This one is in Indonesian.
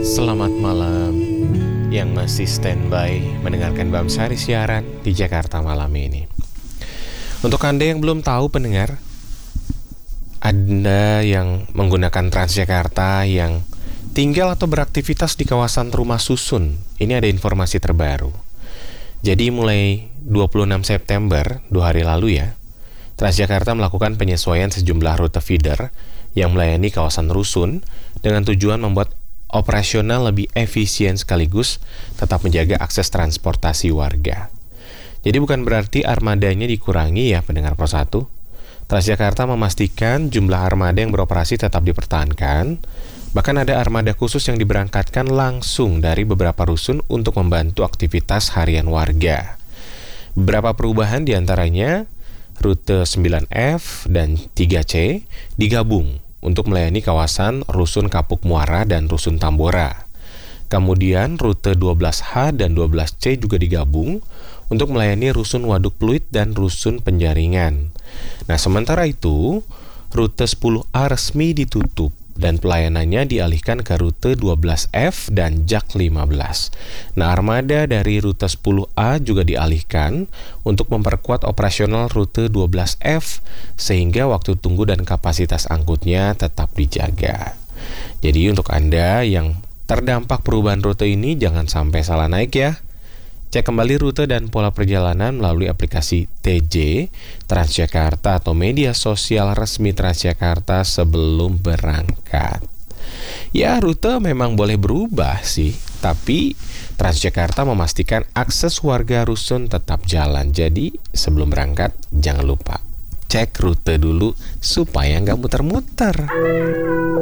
Selamat malam yang masih standby mendengarkan Bam Sari siaran di Jakarta malam ini. Untuk Anda yang belum tahu pendengar, Anda yang menggunakan Transjakarta yang tinggal atau beraktivitas di kawasan Rumah Susun, ini ada informasi terbaru. Jadi mulai 26 September, 2 hari lalu ya, Transjakarta melakukan penyesuaian sejumlah rute feeder yang melayani kawasan Rusun dengan tujuan membuat operasional lebih efisien sekaligus tetap menjaga akses transportasi warga. Jadi bukan berarti armadanya dikurangi ya pendengar Pro 1. Transjakarta memastikan jumlah armada yang beroperasi tetap dipertahankan. Bahkan ada armada khusus yang diberangkatkan langsung dari beberapa rusun untuk membantu aktivitas harian warga. Beberapa perubahan diantaranya rute 9F dan 3C digabung untuk melayani kawasan Rusun Kapuk Muara dan Rusun Tambora. Kemudian rute 12H dan 12C juga digabung untuk melayani Rusun Waduk Pluit dan Rusun Penjaringan. Nah, sementara itu, rute 10A resmi ditutup dan pelayanannya dialihkan ke rute 12F dan Jak 15. Nah, armada dari rute 10A juga dialihkan untuk memperkuat operasional rute 12F sehingga waktu tunggu dan kapasitas angkutnya tetap dijaga. Jadi untuk Anda yang terdampak perubahan rute ini jangan sampai salah naik ya. Cek kembali rute dan pola perjalanan melalui aplikasi TJ Transjakarta atau media sosial resmi Transjakarta sebelum berangkat. Ya, rute memang boleh berubah sih, tapi Transjakarta memastikan akses warga Rusun tetap jalan. Jadi sebelum berangkat jangan lupa cek rute dulu supaya nggak muter-muter.